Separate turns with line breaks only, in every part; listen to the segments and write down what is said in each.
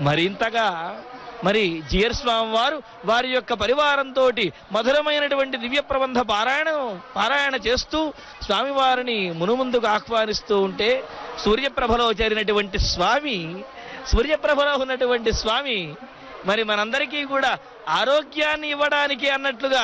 మరింతగా జియర్ స్వామి వారు వారి యొక్క పరివారంతో మధురమైనటువంటి దివ్య ప్రబంధ పారాయణ చేస్తూ స్వామివారిని మునుముందుకు ఆహ్వానిస్తూ ఉంటే సూర్యప్రభలో చేరినటువంటి స్వామి, సూర్యప్రభలో ఉన్నటువంటి స్వామి మనందరికీ కూడా ఆరోగ్యాన్ని ఇవ్వడానికి అన్నట్లుగా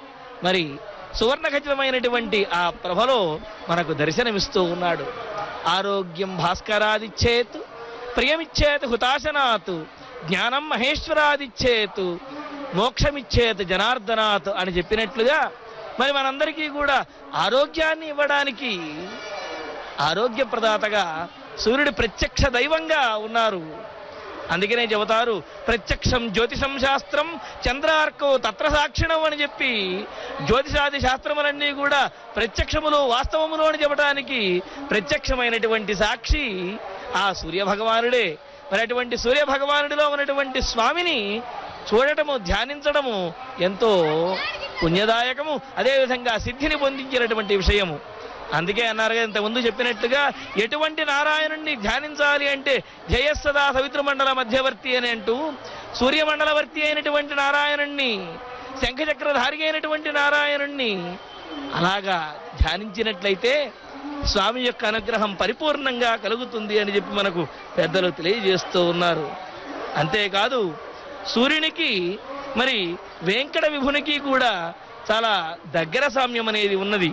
సువర్ణ ఖచ్చితమైనటువంటి ఆ ప్రభలో మనకు దర్శనమిస్తూ ఉన్నాడు. ఆరోగ్యం భాస్కరాదిచ్చేత్, ప్రియమిచ్చేత్ హుతాశనాత్, జ్ఞానం మహేశ్వరాదిచ్చేత్, మోక్షమిచ్చేత్ జనార్దనాత్ అని చెప్పినట్లుగా మనందరికీ కూడా ఆరోగ్యాన్ని ఇవ్వడానికి ఆరోగ్య ప్రదాతగా సూర్యుడు ప్రత్యక్ష దైవంగా ఉన్నారు. అందుకనే చెబుతారు, ప్రత్యక్షం జ్యోతిషం శాస్త్రం చంద్రార్కో తత్ర సాక్షిణం అని చెప్పి జ్యోతిషాది శాస్త్రములన్నీ కూడా ప్రత్యక్షములు వాస్తవములు అని చెప్పడానికి ప్రత్యక్షమైనటువంటి సాక్షి ఆ సూర్యభగవానుడే. అటువంటి సూర్యభగవానుడిలో ఉన్నటువంటి స్వామిని చూడటము, ధ్యానించడము ఎంతో పుణ్యదాయకము, అదేవిధంగా సిద్ధిని పొందించినటువంటి విషయము. అందుకే అన్నారు ఇంత ముందు చెప్పినట్టుగా, ఎటువంటి నారాయణుణ్ణి ధ్యానించాలి అంటే జయస్సదా సవితృమండల మధ్యవర్తి అని అంటూ సూర్యమండలవర్తి అయినటువంటి నారాయణుణ్ణి, శంఖచక్రధారి అయినటువంటి నారాయణుణ్ణి అలాగా ధ్యానించినట్లయితే స్వామి యొక్క అనుగ్రహం పరిపూర్ణంగా కలుగుతుంది అని చెప్పి మనకు పెద్దలు తెలియజేస్తూ ఉన్నారు. అంతేకాదు సూర్యునికి వెంకట విభునికి కూడా చాలా దగ్గర సామ్యం అనేది ఉన్నది.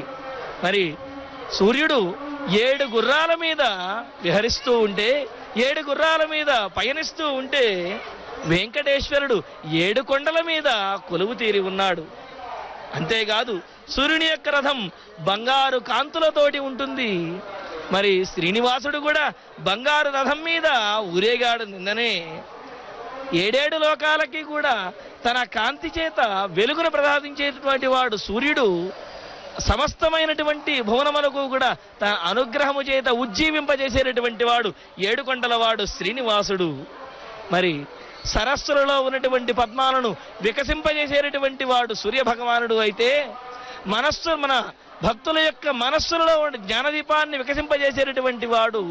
సూర్యుడు 7 గుర్రాల మీద విహరిస్తూ ఉంటే, 7 గుర్రాల మీద పయనిస్తూ ఉంటే వెంకటేశ్వరుడు 7 కొండల మీద కొలువు తీరి ఉన్నాడు. అంతేకాదు సూర్యుని యొక్క రథం బంగారు కాంతులతోటి ఉంటుంది. శ్రీనివాసుడు కూడా బంగారు రథం మీద ఊరేగాడు. నిన్ననే 7 లోకాలకి కూడా తన కాంతి చేత వెలుగును ప్రసాదించేటటువంటి వాడు సూర్యుడు. సమస్తమైనటువంటి భువనములకు కూడా తన అనుగ్రహము చేత ఉజ్జీవింపజేసేటటువంటి వాడు 7 కొండల వాడు శ్రీనివాసుడు. సరస్సులలో ఉన్నటువంటి పద్మాలను వికసింపజేసేటటువంటి వాడు సూర్యభగవానుడు అయితే, మన భక్తుల యొక్క మనస్సులలో జ్ఞానదీపాన్ని వికసింపజేసేటటువంటి వాడు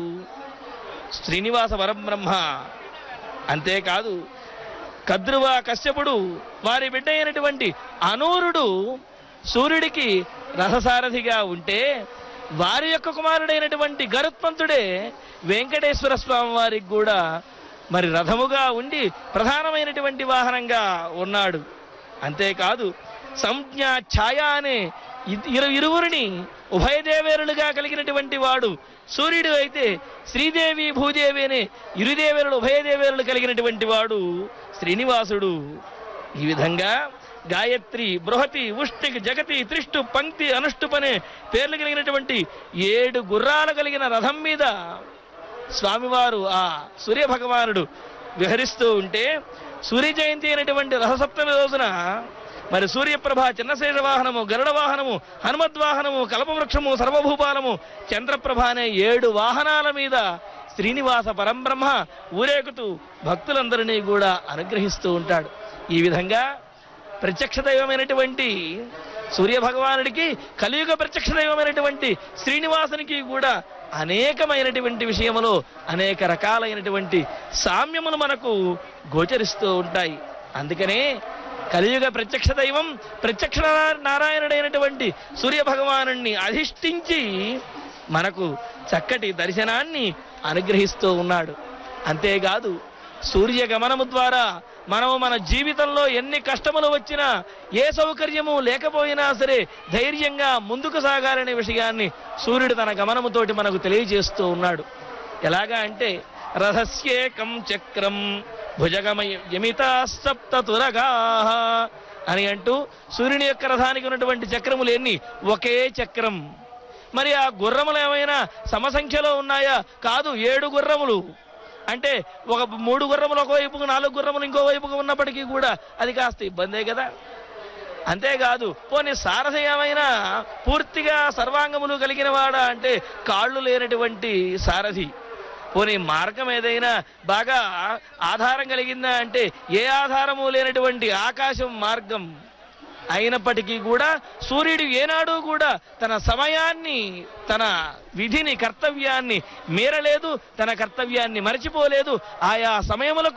శ్రీనివాస పరబ్రహ్మ. అంతేకాదు కద్రువ కశ్యపుడు వారి బిడ్డ అయినటువంటి అనూరుడు సూర్యుడికి రథసారథిగా ఉంటే, వారి యొక్క కుమారుడైనటువంటి గరుత్మంతుడే వెంకటేశ్వర స్వామి వారికి కూడా రథముగా ఉండి ప్రధానమైనటువంటి వాహనంగా ఉన్నాడు. అంతేకాదు సంజ్ఞ ఛాయ అనే ఇరువురిని ఉభయదేవేరులుగా కలిగినటువంటి వాడు సూర్యుడు అయితే, శ్రీదేవి భూదేవి అనే ఇరుదేవేరులు ఉభయదేవేరులు కలిగినటువంటి వాడు శ్రీనివాసుడు. ఈ విధంగా గాయత్రి, బృహతి, ఉష్ణిక్, జగతి, త్రిష్టు, పంక్తి, అనుష్టుపనే పేర్లు కలిగినటువంటి 7 గుర్రాలు కలిగిన రథం మీద స్వామివారు ఆ సూర్యభగవానుడు విహరిస్తూ ఉంటే, సూర్య జయంతి అయినటువంటి రథసప్తమి రోజున సూర్యప్రభ, చిన్నశేష వాహనము, గరుడ వాహనము, హనుమద్వాహనము, కల్పవృక్షము, సర్వభూపాలము, చంద్రప్రభ అనే 7 వాహనాల మీద శ్రీనివాస పరంబ్రహ్మ ఊరేగుతూ భక్తులందరినీ కూడా అనుగ్రహిస్తూ ఉంటాడు. ఈ విధంగా ప్రత్యక్ష దైవమైనటువంటి సూర్యభగవానుడికి, కలియుగ ప్రత్యక్ష దైవమైనటువంటి శ్రీనివాసునికి కూడా అనేకమైనటువంటి విషయములో అనేక రకాలైనటువంటి సామ్యములు మనకు గోచరిస్తూ ఉంటాయి. అందుకనే కలియుగ ప్రత్యక్ష దైవం ప్రత్యక్ష నారాయణుడైనటువంటి సూర్యభగవానుణ్ణి అధిష్ఠించి మనకు చక్కటి దర్శనాన్ని అనుగ్రహిస్తూ ఉన్నాడు. అంతేకాదు సూర్యగమనము ద్వారా మనము మన జీవితంలో ఎన్ని కష్టములు వచ్చినా, ఏ సౌకర్యము లేకపోయినా సరే ధైర్యంగా ముందుకు సాగాలనే విషయాన్ని సూర్యుడు తన గమనముతోటి మనకు తెలియజేస్తూ ఉన్నాడు. ఎలాగా అంటే, రథస్యేకం చక్రం భుజగమయమితా సప్త తురగాః అని అంటూ సూర్యుని యొక్క రథానికి ఉన్నటువంటి చక్రములు ఎన్ని? ఒకే చక్రం. ఆ గుర్రములు ఏమైనా సమసంఖ్యలో ఉన్నాయా? కాదు, 7 గుర్రములు. అంటే 3 గుర్రములు ఒకవైపుకు, 4 గుర్రములు ఇంకోవైపుకు ఉన్నప్పటికీ కూడా అది కాస్త ఇబ్బందే కదా. అంతేకాదు పోనీ సారథి ఏమైనా పూర్తిగా సర్వాంగములు కలిగిన వాడా అంటే కాళ్ళు లేనటువంటి సారథి. పోనీ మార్గం ఏదైనా బాగా ఆధారం కలిగిందా అంటే ఏ ఆధారము లేనటువంటి ఆకాశం మార్గం. అయినప్పటికీ కూడా సూర్యుడు ఏనాడు కూడా తన సమయాన్ని, తన విధిని, కర్తవ్యాన్ని మీరలేదు, తన కర్తవ్యాన్ని మరచిపోలేదు. ఆయా సమయములకు